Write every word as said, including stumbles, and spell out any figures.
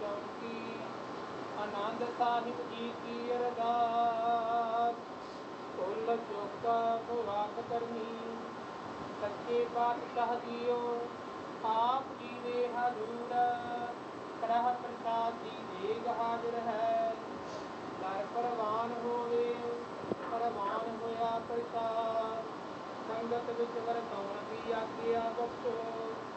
ਨਾਮ ਕੀ ਆਨੰਦ ਸਾਹਿਬ ਜੀ ਕੀ ਅਰਦਾਸ। ਫੁੱਲ ਚੁੱਕਾ ਖੁਰਾਕ ਕਰਨੀ ਸੱਚੇ ਪਾਤਸ਼ਾਹ ਜੀਓ ਆਪ ਜੀ ਦੇ ਹਜ਼ੂਰ ਕਰਹ ਪ੍ਰਸਾਦ ਦੀ ਦੇਗ ਹਾਜ਼ਰ ਹੈ। ਦਰ ਪ੍ਰਵਾਨ ਹੋਵੇ ਪ੍ਰਵਾਨ ਹੋਇਆ ਪ੍ਰਸਾਦ। ਸੰਗਤ ਵਿੱਚ ਵਰਤਾਉਣ ਦੀ ਆਗਿਆ ਬਖਸ਼ੋ।